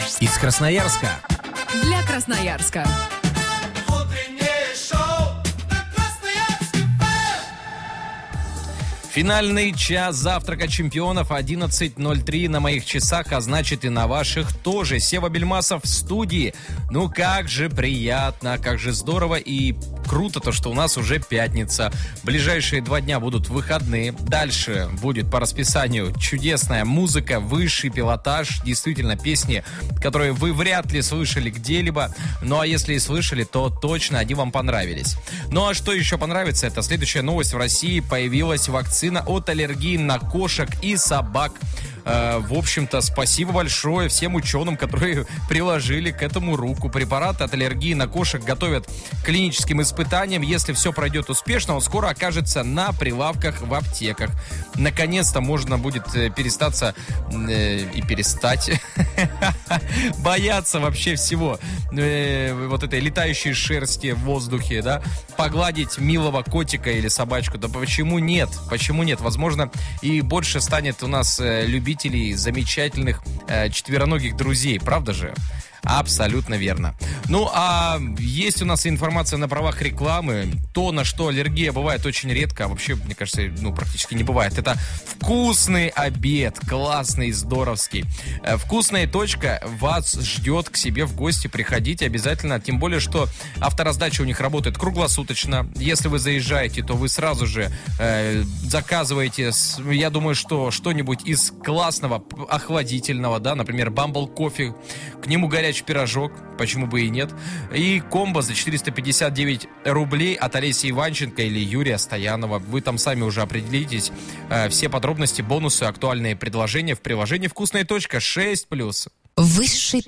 Из Красноярска. Для Красноярска. Финальный час завтрака чемпионов 11:03 на моих часах, а значит и на ваших тоже. Сева Бельмасов в студии. Ну как же приятно, как же здорово и круто то, что у нас уже пятница. Ближайшие 2 дня будут выходные. Дальше будет по расписанию чудесная музыка, высший пилотаж. Действительно, песни, которые вы вряд ли слышали где-либо. Ну а если и слышали, то точно они вам понравились. Ну а что еще понравится, это следующая новость. В России появилась вакцина от аллергии на кошек и собак. В общем-то, спасибо большое всем ученым, которые приложили к этому руку. Препарат от аллергии на кошек готовят к клиническим испытаниям. Если все пройдет успешно, он скоро окажется на прилавках в аптеках. Наконец-то можно будет перестать бояться вообще всего. Вот этой летающей шерсти в воздухе, да? Погладить милого котика или собачку. Да почему нет? Почему нет? Возможно, и больше станет у нас любителей замечательных четвероногих друзей. Правда же? Абсолютно верно. Ну, а есть у нас информация на правах рекламы. То, на что аллергия бывает очень редко, а вообще, мне кажется, практически не бывает. Это вкусный обед, классный, здоровский. Вкусная точка вас ждет к себе в гости. Приходите обязательно, тем более, что автораздача у них работает круглосуточно. Если вы заезжаете, то вы сразу же заказываете, я думаю, что что-нибудь из классного, охладительного, да, например, Bumble кофе, к нему горячий пирожок, почему бы и нет. И комбо за 459 рублей от Олеси Иванченко или Юрия Стоянова. Вы там сами уже определитесь. Все подробности, бонусы, актуальные предложения в приложении «Вкусная точка» 6+. Высший